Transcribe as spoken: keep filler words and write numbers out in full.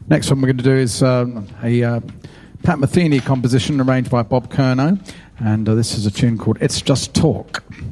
Next one we're going to do is um, a uh, Pat Metheny composition arranged by Bob Curnow, and uh, this is a tune called It's Just Talk.